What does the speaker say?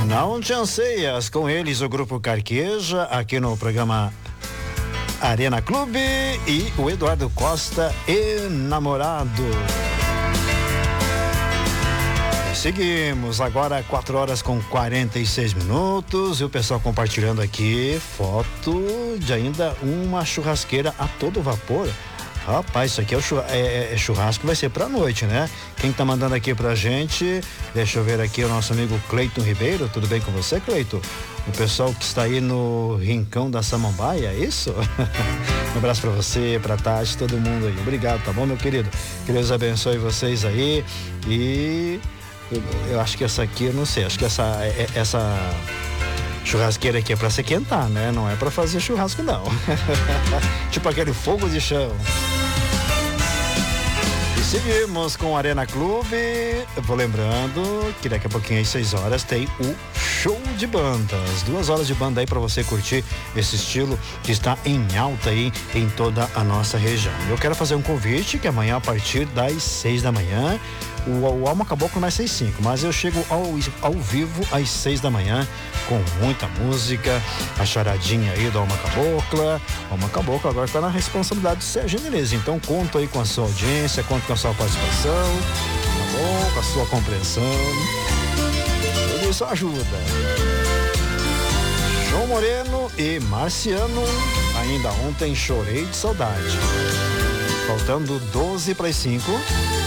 Não te anseias, com eles o Grupo Carqueja, aqui no programa Arena Clube, e o Eduardo Costa, Enamorado. Seguimos agora 4h46 e o pessoal compartilhando aqui foto de ainda uma churrasqueira a todo vapor. Rapaz, isso aqui é churrasco, vai ser pra noite, né? Quem tá mandando aqui pra gente, deixa eu ver aqui, o nosso amigo Cleiton Ribeiro. Tudo bem com você, Cleiton? O pessoal que está aí no Rincão da Samambaia, é isso? Um abraço pra você, pra Tati, todo mundo aí. Obrigado, tá bom, meu querido? Que Deus abençoe vocês aí. E eu acho que essa aqui, eu não sei, acho que essa churrasqueira aqui é pra se quentar, né? Não é pra fazer churrasco, não. Tipo aquele fogo de chão. E seguimos com o Arena Clube. Eu vou lembrando que daqui a pouquinho às 6 horas tem o show de bandas. 2 horas de banda aí pra você curtir esse estilo que está em alta aí em toda a nossa região. Eu quero fazer um convite que amanhã a partir das 6 da manhã o Alma Caboclo começa às 5, mas eu chego ao vivo às 6 da manhã com muita música, a charadinha aí do Alma Cabocla. Alma Caboclo agora está na responsabilidade do Sérgio Menezes, então conto aí com a sua audiência, conto com a sua participação, tá bom? Com a sua compreensão. Tudo isso ajuda. João Moreno e Marciano, ainda ontem chorei de saudade. Faltando 12 para as 5.